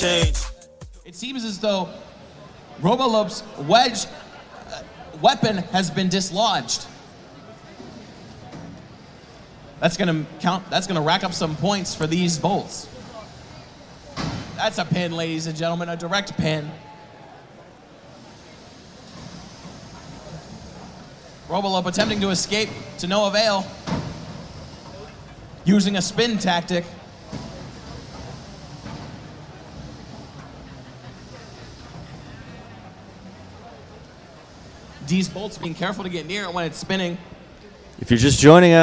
change. It seems as though Robolope's wedge weapon has been dislodged. That's gonna count. That's gonna rack up some points for these bolts. That's a pin, ladies and gentlemen, a direct pin. Robolope attempting to escape to no avail, using a spin tactic. These bolts being careful to get near it when it's spinning. If you're just joining us,